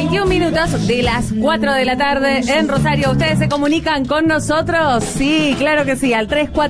21 minutos de las 4 de la tarde en Rosario. ¿Ustedes se comunican con nosotros? Sí, claro que sí, al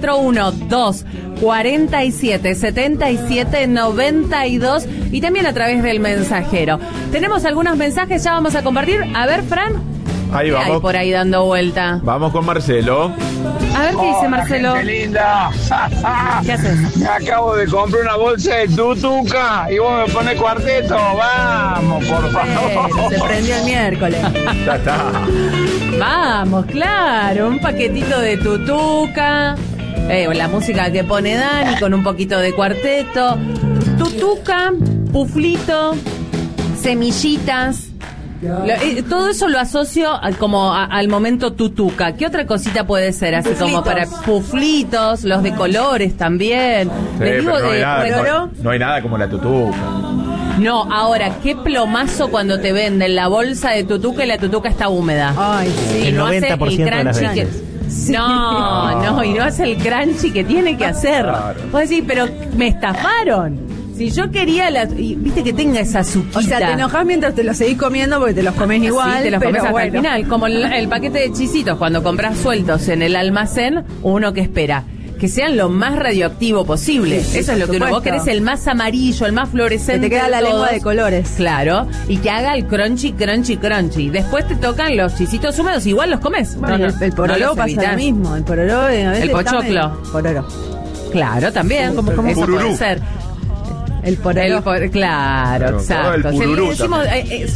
341-247-7792 y también a través del mensajero. Tenemos algunos mensajes, ya vamos a compartir. A ver, Fran. Ahí vamos. Hay por ahí dando vuelta. Vamos con Marcelo. A ver qué dice Marcelo. Gente linda. ¿Qué haces? Me acabo de comprar una bolsa de tutuca y vos me pones cuarteto. Vamos, por favor. Se prendió el miércoles. Ya está. Vamos, claro, un paquetito de tutuca, la música que pone Dani con un poquito de cuarteto, tutuca, puflito, semillitas. Todo eso lo asocio al momento tutuca. ¿Qué otra cosita puede ser? Así Puflitos. como para puflitos, los de colores también. Sí, Le digo pero de no hay nada como la tutuca. No, ahora, qué plomazo cuando te venden la bolsa de tutuca y la tutuca está húmeda. Ay, sí. Y El no hace 90% de las crunchy veces. No, y no hace el crunchy que tiene que hacer. Claro. Vos decís, pero me estafaron. Si yo quería viste que tenga esa azuquita. O sea, te enojas mientras te los seguís comiendo porque te los comes igual. Sí, te los pero comes hasta bueno. el final. Como el paquete de chisitos, cuando compras sueltos en el almacén, uno que espera que sean lo más radioactivo posible. Sí, Eso es lo que uno. Vos supuesto. querés el más amarillo, el más Que fluorescente. te queda de la lengua todos. de colores. Claro, y que haga el crunchy. Después te tocan los chisitos húmedos, igual los comes. Bueno, el pororó los pasa evitás. lo mismo. El pororó a veces El está pochoclo. medio- Pororó. Claro, también. ¿Cómo Eso pururú. puede ser. El pororó. Claro, Pero exacto. todo el Si le pururú decimos, también.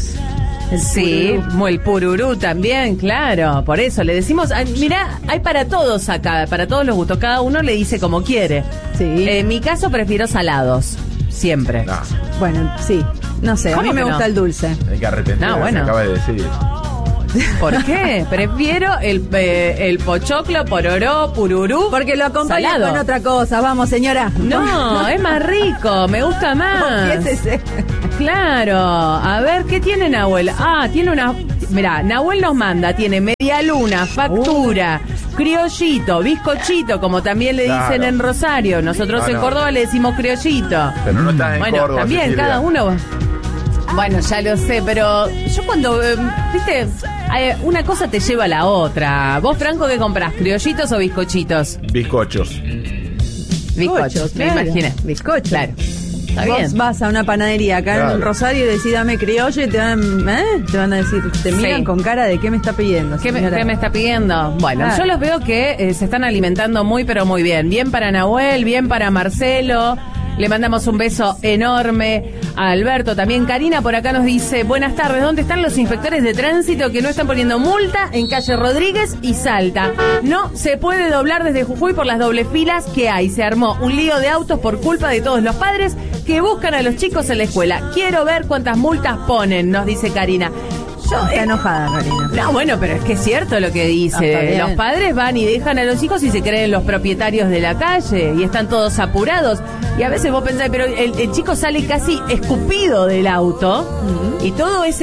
sí, el pururú también, claro. Por eso le decimos, mirá, hay para todos acá, para todos los gustos. Cada uno le dice como quiere. Sí. En mi caso prefiero salados, siempre. Nah, Bueno, sí. No sé, a ¿Cómo mí me que gusta no? el dulce. hay que arrepentir. No, bueno. Se acaba de decir. ¿Por qué? Prefiero el pochoclo, pororó, pururú. Porque lo acompaña salado. con otra cosa. Vamos, señora. No, es más rico, me gusta más. Confiésese. Claro, a ver, ¿qué tiene Nahuel? Tiene una... Mirá, Nahuel nos manda, tiene media luna, factura, criollito, bizcochito, como también le dicen Claro. en Rosario. Nosotros en No. Córdoba le decimos criollito. Pero no estás en Bueno, Córdoba, también Cecilia. cada uno... Bueno, ya lo sé, pero yo cuando, viste, una cosa te lleva a la otra. ¿Vos, Franco, qué comprás? ¿Criollitos o bizcochitos? Bizcochos. Bizcochos, me claro. imaginé. Bizcocho. Claro. Está Vos bien. vas a una panadería acá Claro. en Rosario y decís dame criollo y te van a decir, te miran Sí. con cara de ¿qué me está pidiendo? ¿Qué me señora? está pidiendo? Bueno, Claro. yo los veo que se están alimentando muy, pero muy bien. Bien para Nahuel, bien para Marcelo. Le mandamos un beso enorme a Alberto. También Karina por acá nos dice, buenas tardes, ¿dónde están los inspectores de tránsito que no están poniendo multa en calle Rodríguez y Salta? No se puede doblar desde Jujuy por las dobles filas que hay. Se armó un lío de autos por culpa de todos los padres que buscan a los chicos en la escuela. Quiero ver cuántas multas ponen, nos dice Karina. Está enojada, Karina. No, bueno, pero es que es cierto lo que Está dice. bien. Los padres van y dejan a los hijos y se creen los propietarios de la calle y están todos apurados. Y a veces vos pensás, pero el chico sale casi escupido del auto y todo ese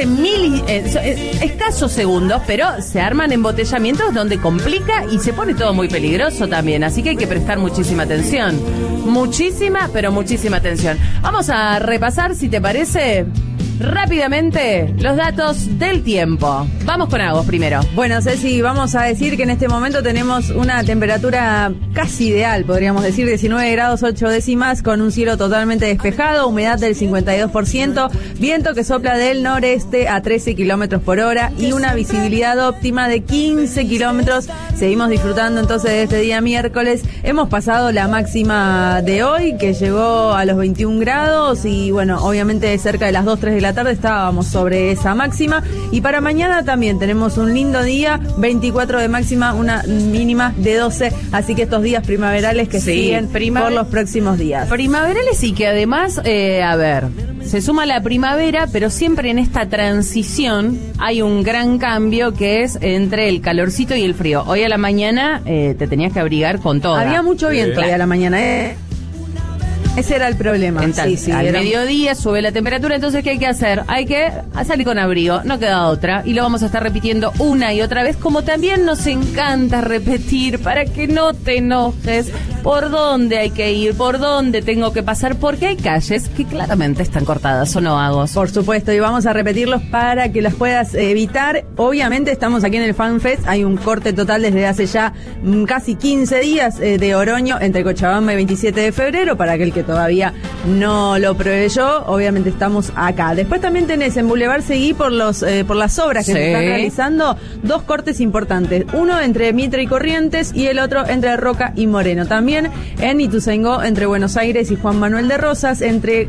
escasos segundos, pero se arman embotellamientos donde complica y se pone todo muy peligroso también. Así que hay que prestar muchísima atención. Muchísima, pero muchísima atención. Vamos a repasar, si te parece, rápidamente los datos del tiempo. Vamos con Agos primero. Bueno, Ceci, vamos a decir que en este momento tenemos una temperatura casi ideal, podríamos decir, 19 grados 8 décimas, con un cielo totalmente despejado, humedad del 52%, viento que sopla del noreste a 13 kilómetros por hora y una visibilidad óptima de 15 kilómetros. Seguimos disfrutando entonces de este día miércoles. Hemos pasado la máxima de hoy, que llegó a los 21 grados y bueno, obviamente cerca de las 2, 3 de la tarde estábamos sobre esa máxima. Y para mañana también tenemos un lindo día, 24 de máxima, una mínima de 12. Así que estos días primaverales que Sí, siguen por los próximos días. Primaverales y que además, a ver, se suma la primavera, pero siempre en esta transición hay un gran cambio que es entre el calorcito y el frío. Hoy a la mañana te tenías que abrigar con todo. Había mucho viento hoy a la mañana, Ese era el problema. Entonces, al mediodía sube la temperatura, entonces ¿qué hay que hacer? Hay que salir con abrigo, no queda otra. Y lo vamos a estar repitiendo una y otra vez, como también nos encanta repetir, para que no te enojes, por dónde hay que ir, por dónde tengo que pasar, porque hay calles que claramente están cortadas, ¿o no, Agos? Por supuesto, y vamos a repetirlos para que las puedas evitar. Obviamente estamos aquí en el FanFest, hay un corte total desde hace ya casi 15 días de Oroño entre Cochabamba y 27 de febrero, para aquel que todavía no lo proveyó, obviamente estamos acá. Después también tenés en Boulevard Seguí por las obras que se están realizando, dos cortes importantes, uno entre Mitre y Corrientes y el otro entre Roca y Moreno. También en Ituzaingó entre Buenos Aires y Juan Manuel de Rosas,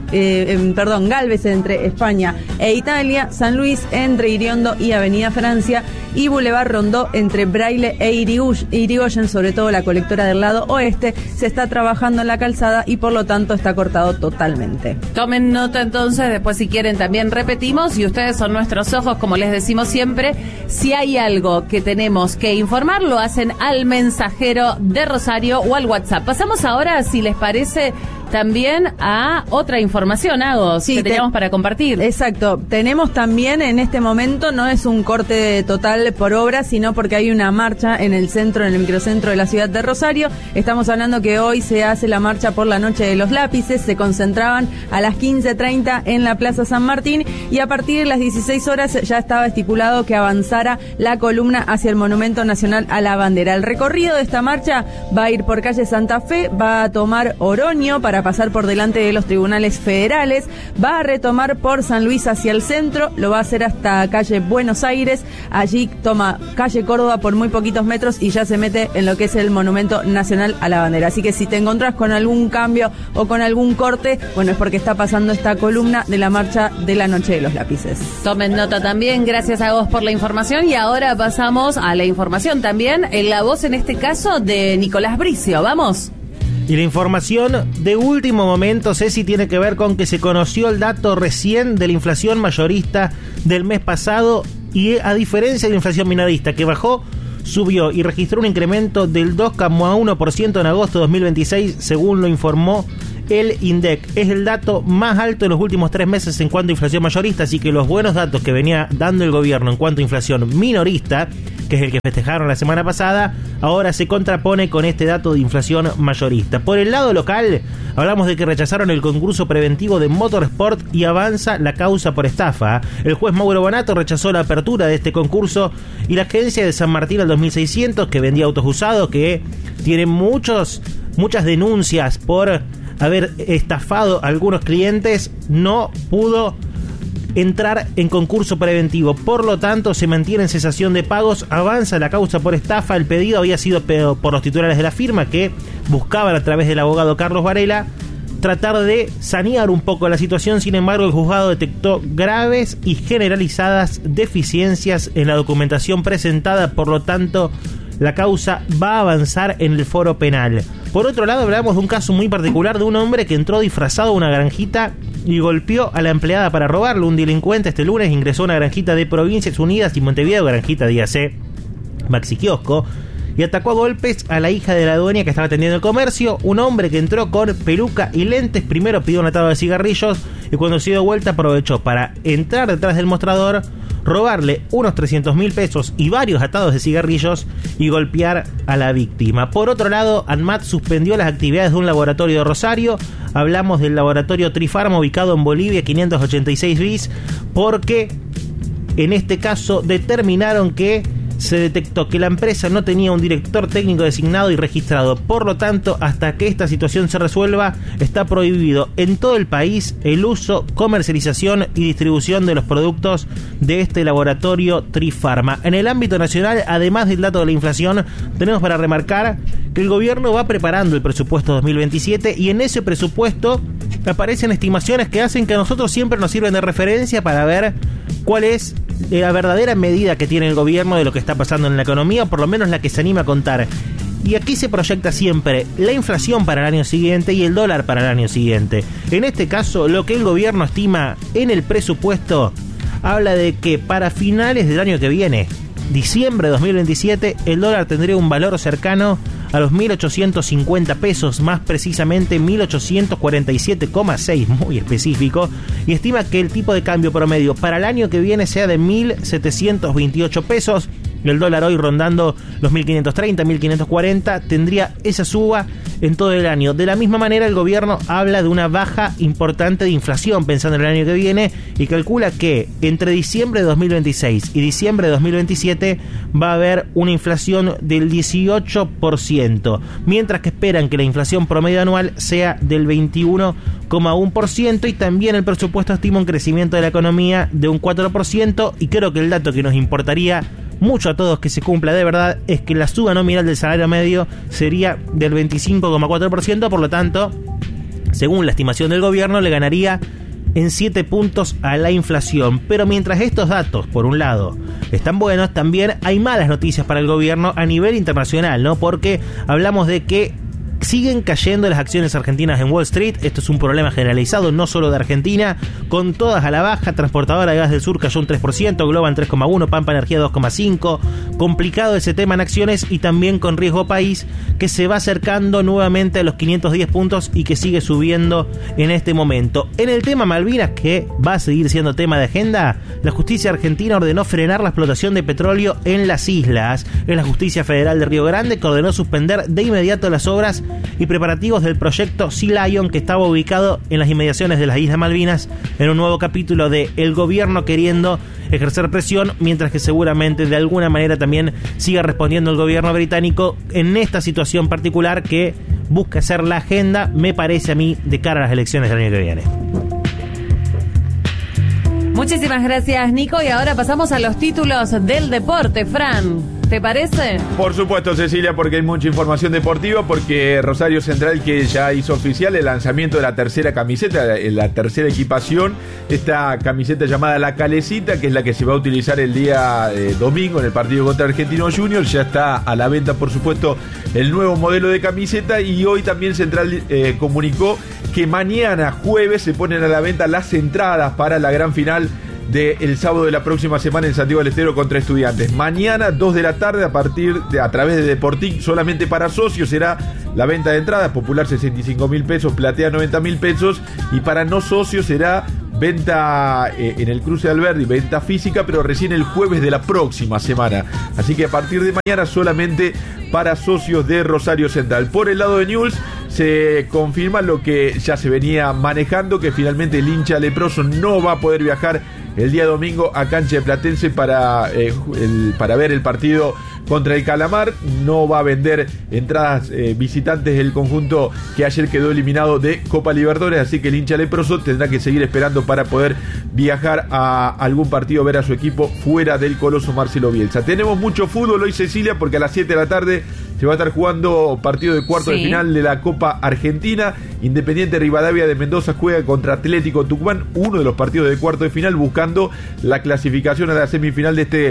Galvez entre España e Italia, San Luis entre Iriondo y Avenida Francia, y Boulevard Rondó entre Braille e Irigoyen, sobre todo la colectora del lado oeste, se está trabajando en la calzada y por lo tanto está cortado totalmente. Tomen nota entonces, después si quieren también repetimos, y ustedes son nuestros ojos, como les decimos siempre. Si hay algo que tenemos que informar, lo hacen al mensajero de Rosario o al WhatsApp. Pasamos ahora, si les parece, también a otra información, Agos, que teníamos para compartir. Exacto. Tenemos también en este momento, no es un corte total por obra, sino porque hay una marcha en el microcentro de la ciudad de Rosario. Estamos hablando que hoy se hace la marcha por la Noche de los Lápices. Se concentraban a las 15:30 en la Plaza San Martín y a partir de las 16 horas ya estaba estipulado que avanzara la columna hacia el Monumento Nacional a la Bandera. El recorrido de esta marcha va a ir por calle Santa Fe, va a tomar Oroño para pasar por delante de los tribunales federales, va a retomar por San Luis hacia el centro, lo va a hacer hasta calle Buenos Aires, allí toma calle Córdoba por muy poquitos metros y ya se mete en lo que es el Monumento Nacional a la Bandera. Así que si te encontrás con algún cambio o con algún corte, bueno, es porque está pasando esta columna de la marcha de la Noche de los Lápices. Tomen nota también, gracias a vos por la información, y ahora pasamos a la información también, en la voz en este caso de Nicolás Bricio. ¿Vamos? Y la información de último momento, Ceci, tiene que ver con que se conoció el dato recién de la inflación mayorista del mes pasado, y a diferencia de la inflación minorista, que bajó, subió y registró un incremento del 2,1% en agosto de 2026, según lo informó el INDEC. Es el dato más alto en los últimos 3 meses en cuanto a inflación mayorista, así que los buenos datos que venía dando el gobierno en cuanto a inflación minorista, que es el que festejaron la semana pasada, ahora se contrapone con este dato de inflación mayorista. Por el lado local, hablamos de que rechazaron el concurso preventivo de Motorsport y avanza la causa por estafa. El juez Mauro Bonato rechazó la apertura de este concurso y la agencia de San Martín al 2600, que vendía autos usados, que tiene muchas denuncias por haber estafado a algunos clientes, no pudo entrar en concurso preventivo. Por lo tanto, se mantiene en cesación de pagos, avanza la causa por estafa. El pedido había sido por los titulares de la firma, que buscaban a través del abogado Carlos Varela tratar de sanear un poco la situación. Sin embargo, el juzgado detectó graves y generalizadas deficiencias en la documentación presentada. Por lo tanto, la causa va a avanzar en el foro penal. Por otro lado, hablamos de un caso muy particular de un hombre que entró disfrazado a una granjita y golpeó a la empleada para robarle. Un delincuente este lunes ingresó a una granjita de Provincias Unidas y Montevideo, granjita dígase Maxi Kiosco, y atacó a golpes a la hija de la dueña que estaba atendiendo el comercio. Un hombre que entró con peluca y lentes primero pidió un atado de cigarrillos y cuando se dio vuelta aprovechó para entrar detrás del mostrador, robarle unos 300.000 pesos y varios atados de cigarrillos y golpear a la víctima. Por otro lado, ANMAT suspendió las actividades de un laboratorio de Rosario. Hablamos del laboratorio Trifarma ubicado en Bolivia 586 bis, porque en este caso determinaron que se detectó que la empresa no tenía un director técnico designado y registrado. Por lo tanto, hasta que esta situación se resuelva, está prohibido en todo el país el uso, comercialización y distribución de los productos de este laboratorio Trifarma. En el ámbito nacional, además del dato de la inflación, tenemos para remarcar que el gobierno va preparando el presupuesto 2027 y en ese presupuesto aparecen estimaciones que hacen que a nosotros siempre nos sirven de referencia para ver cuál es la verdadera medida que tiene el gobierno de lo que está pasando en la economía, o por lo menos la que se anima a contar. Y aquí se proyecta siempre la inflación para el año siguiente y el dólar para el año siguiente. En este caso, lo que el gobierno estima en el presupuesto habla de que para finales del año que viene, diciembre de 2027, el dólar tendría un valor cercano a los 1.850 pesos, más precisamente 1.847,6, muy específico, y estima que el tipo de cambio promedio para el año que viene sea de 1.728 pesos. El dólar hoy rondando los 1.530, 1.540, tendría esa suba en todo el año. De la misma manera, el gobierno habla de una baja importante de inflación pensando en el año que viene y calcula que entre diciembre de 2026 y diciembre de 2027 va a haber una inflación del 18%, mientras que esperan que la inflación promedio anual sea del 21,1%, y también el presupuesto estima un crecimiento de la economía de un 4%, y creo que el dato que nos importaría mucho a todos que se cumpla de verdad es que la suba nominal del salario medio sería del 25,4%, por lo tanto, según la estimación del gobierno, le ganaría en 7 puntos a la inflación. Pero mientras estos datos, por un lado, están buenos, también hay malas noticias para el gobierno a nivel internacional, ¿no? Porque hablamos de que siguen cayendo las acciones argentinas en Wall Street. Esto es un problema generalizado, no solo de Argentina, con todas a la baja. Transportadora de Gas del Sur cayó un 3%, Globan 3,1%, Pampa Energía 2,5%. Complicado ese tema en acciones, y también con riesgo país, que se va acercando nuevamente a los 510 puntos y que sigue subiendo en este momento. En el tema Malvinas, que va a seguir siendo tema de agenda, la justicia argentina ordenó frenar la explotación de petróleo en las islas. Es la justicia federal de Río Grande que ordenó suspender de inmediato las obras y preparativos del proyecto Sea Lion, que estaba ubicado en las inmediaciones de las Islas Malvinas, en un nuevo capítulo de el gobierno queriendo ejercer presión, mientras que seguramente de alguna manera también siga respondiendo el gobierno británico en esta situación particular que busca hacer la agenda, me parece a mí, de cara a las elecciones del año que viene. Muchísimas gracias, Nico, y ahora pasamos a los títulos del deporte. Fran, ¿te parece? Por supuesto, Cecilia, porque hay mucha información deportiva, porque Rosario Central, que ya hizo oficial el lanzamiento de la tercera camiseta, la tercera equipación, esta camiseta llamada La Calecita, que es la que se va a utilizar el día domingo en el partido contra Argentino Junior. Ya está a la venta, por supuesto, el nuevo modelo de camiseta, y hoy también Central comunicó que mañana jueves se ponen a la venta las entradas para la gran final del sábado de la próxima semana en Santiago del Estero contra Estudiantes. Mañana 2 de la tarde a través de Deportic, solamente para socios será la venta de entradas. Popular 65.000 pesos, Platea 90.000 pesos, y para no socios será venta en el cruce de Alberdi, venta física, pero recién el jueves de la próxima semana. Así que a partir de mañana solamente para socios de Rosario Central. Por el lado de Newell's se confirma lo que ya se venía manejando, que finalmente el hincha leproso no va a poder viajar el día domingo a cancha de Platense para ver el partido contra el Calamar. No va a vender entradas visitantes del conjunto que ayer quedó eliminado de Copa Libertadores, así que el hincha leproso tendrá que seguir esperando para poder viajar a algún partido, ver a su equipo fuera del Coloso Marcelo Bielsa. Tenemos mucho fútbol hoy, Cecilia, porque a las 7 de la tarde se va a estar jugando partido de cuarto de final de la Copa Argentina. Independiente Rivadavia de Mendoza juega contra Atlético Tucumán, uno de los partidos de cuarto de final, buscando la clasificación a la semifinal de este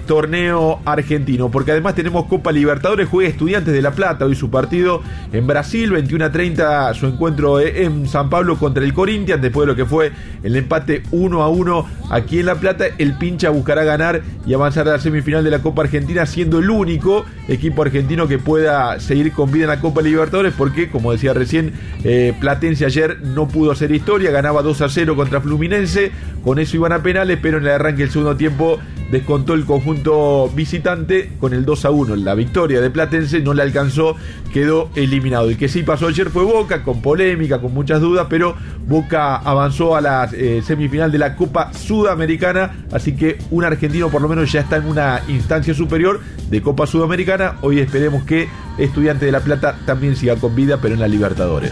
torneo argentino. Porque además tenemos Copa Libertadores, juega Estudiantes de La Plata hoy su partido en Brasil, 21:30 su encuentro en San Pablo contra el Corinthians, después de lo que fue el empate 1-1 aquí en La Plata. El Pincha buscará ganar y avanzar a la semifinal de la Copa Argentina, siendo el único equipo argentino que pueda seguir con vida en la Copa Libertadores, porque, como decía recién, Platense ayer no pudo hacer historia, ganaba 2-0 contra Fluminense, con eso iban a penales, pero en el arranque del segundo tiempo descontó el conjunto visitante con el 2-1. La victoria de Platense no le alcanzó, quedó eliminado. El que sí pasó ayer fue Boca, con polémica, con muchas dudas, pero Boca avanzó a la semifinal de la Copa Sudamericana, así que un argentino por lo menos ya está en una instancia superior de Copa Sudamericana. Hoy esperemos que Estudiantes de La Plata también siga con vida, pero en la Libertadores.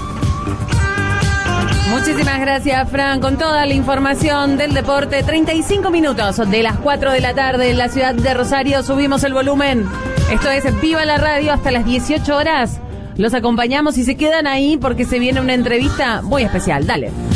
Muchísimas gracias, Fran, con toda la información del deporte. 35 minutos de las 4 de la tarde en la ciudad de Rosario. Subimos el volumen. Esto es Viva la Radio hasta las 18 horas. Los acompañamos y se quedan ahí porque se viene una entrevista muy especial. Dale.